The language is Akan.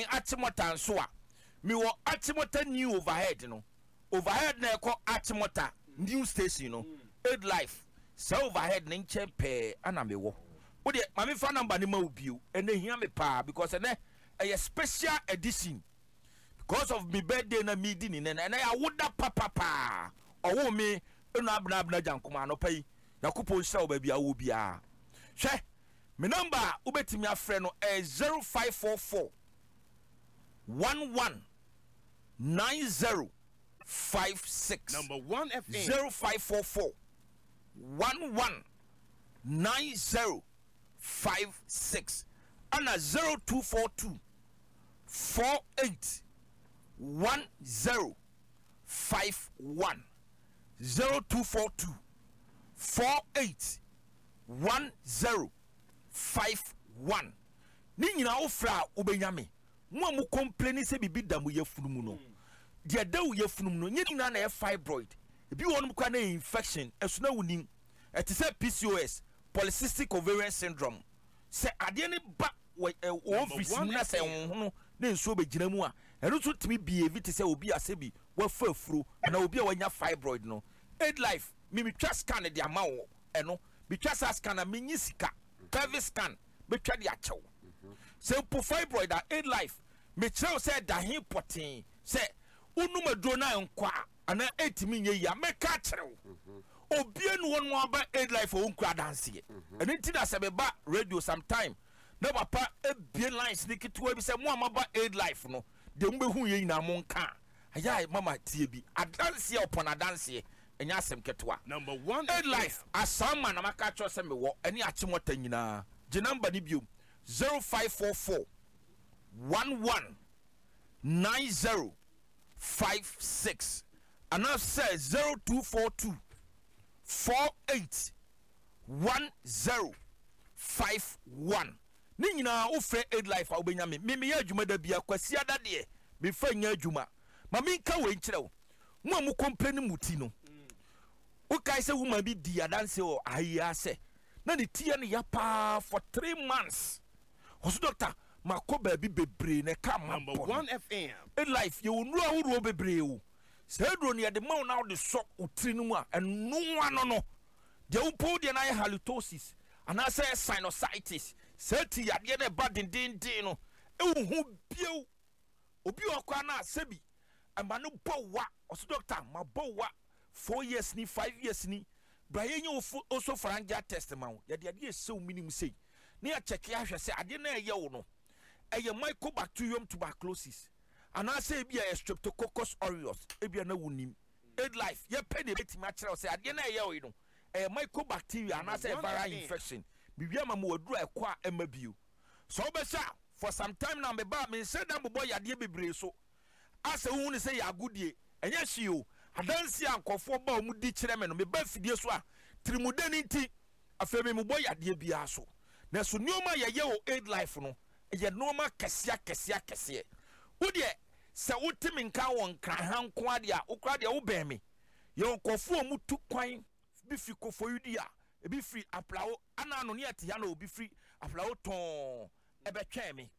Achimota so a me wo Achimota new overhead no overhead na ekọ Achimota new station no Aid Life so overhead na nche pe ana me wo wo de mame fa number ni ma ubio ene hia me pa because ene a special edition because of my birthday na me di ni na ya woda papa owo me enu abna jankoma no pai yakupo nshira wo ba bia wo bia hwe me number ubetimi afre no 0544 119056 number 1 FM 0544 119056 and 0242 481051 0242 481051 ni nyina ofra obenyame mo amu complain se bibi da mo yafunumu no de da wo yafunumu no nyina na fibroid ebi wonum kwa na infection esuna wunim etise PCOS polycystic ovarian syndrome se ade ne ba office na se hono na nso begina mu a eno so timi behave te se obi asebi wa fafuro na obi a wanya fibroid no Aid Life mi twa scan de amawo eno bi twa scan na menyi sika pelvic scan be twa de achew se po fibroid a Aid Life me kire se da hin poten se unuma dro na nkwa ana etimi nye ya meka kire obi enu wonu aba Aid Life o nkwa danse eni ti da se be ba radio sometime na papa ebie lines ni kitu bi se mo amaba Aid Life no de mbe hu ye na mo nka aya mama tie bi adanse upon adanse enya asem ketwa number 1 Aid Life asama na maka cho se me wo eni Achimota nyina je number ni biom 0544 119056 and I say 0242 481051 ni nyina wo frɛ Aid Life a wobenya me ya adwuma da bia kwasi ada de me fa nya adwuma ma me nka we nkyerɛ wo mo amu complain muti no wo kai se woman bi di adanse o ahiya se na the tie ne ya pa for 3 months hoso doctor makoba bi bebre ne ka number 1 FM Aid Life ye wonu ahuru bebre o se dro ne de maw na de so utri no mu a enu ano no de upo de na halitosis ana say sinusitis se ti yade ne ba din no ewu bio obi okwa na sebi amba no bowa oso doctor ma bowa 4 years ni 5 years ni braye nyi also faranja test ma wo yade ade esew minim sei na ya check ya hwese ade na eye wo no eye mycobacterium tuberculosis ana say bia streptococcus aureus ebia na wunim Aid Life ye pe de betima kire say ade na eye wo no mycobacteria ana say viral infection bibia ma mo waduru ekwa emabio so obesha for some time na me ba me say dan bobo yade bebre so asa hu ni say ya agudie enya hyi o adansi ankofo ba mu di kire me no me ba fidie so a trimudani nti afemi mu boy yade bia so na so nioma ye o Aid Life no ye noma kese wo de se wotimi nka won kran hanko ade a ukra de wo ben me ye onkofo mu tu kwan bi fi kofo yudi a e bi fi aplawo ana no ne ate ya na obi fi aplawo ton ebe twen me